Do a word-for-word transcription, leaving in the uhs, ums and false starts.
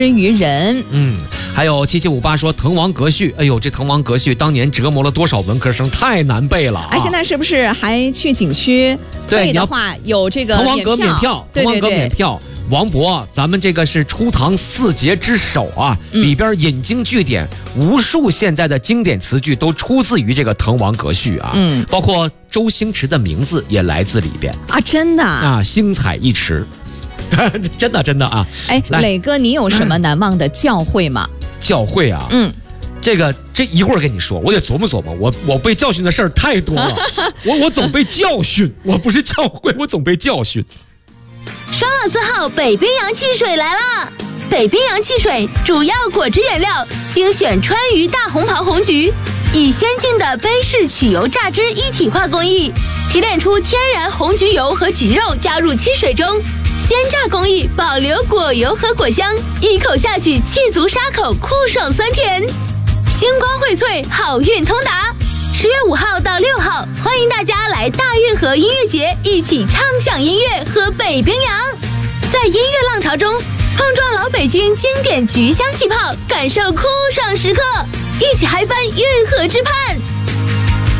于人。 嗯，还有七七五八说滕王阁序，哎呦，这滕王阁序当年折磨了多少文科生，太难背了啊！ 哎，现在是不是还去景区背的话有这个滕王阁免票？滕王阁免票。王勃，咱们这个是初唐四杰之首啊，嗯、里边引经据典，无数现在的经典词句都出自于这个滕王阁序啊，嗯，包括周星驰的名字也来自里边啊，真的啊，星彩一池，真的真的啊！ 哎，磊哥，你有什么难忘的教诲吗？ 教诲啊，嗯。这个这一会儿跟你说，我得琢磨琢磨。我我被教训的事儿太多了，我我总被教训，我不是教诲，我总被教训。 双老字号北冰洋汽水来啦！北冰洋汽水主要果汁原料精选川渝大红袍红橘，以先进的杯式曲油榨汁一体化工艺提炼出天然红橘油和橘肉加入汽水中，鲜榨工艺保留果油和果香，一口下去气足沙口，酷爽酸甜。星光荟萃，好运通达。十月五号到六号，欢迎大家来大运河音乐节，一起畅享音乐，喝北冰洋，在音乐浪潮中碰撞老北京经典橘香气泡，感受酷爽时刻，一起嗨翻运河之畔。